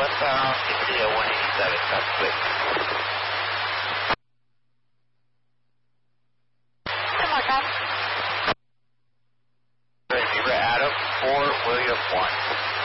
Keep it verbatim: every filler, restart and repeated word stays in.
westbound, India one eighty-seven, that's quick. One more time. Zebra Adam, four, William one.